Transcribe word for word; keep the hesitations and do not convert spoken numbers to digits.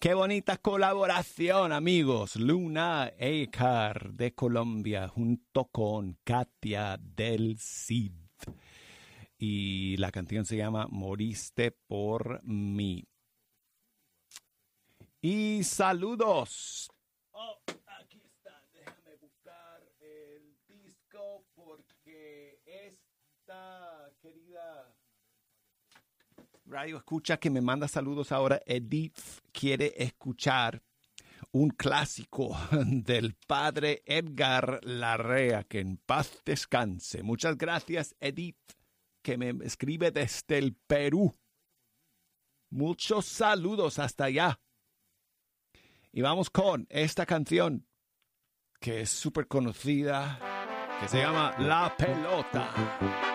Qué bonita colaboración, amigos. Luna Ekar de Colombia junto con Katia del Cid. Y la canción se llama Moriste por mí. Y saludos. Oh, aquí está. Déjame buscar el disco porque esta querida radio escucha que me manda saludos ahora. Edith quiere escuchar un clásico del padre Edgar Larrea, que en paz descanse. Muchas gracias, Edith, que me escribe desde el Perú. Muchos saludos hasta allá. Y vamos con esta canción que es súper conocida, que se llama La Pelota.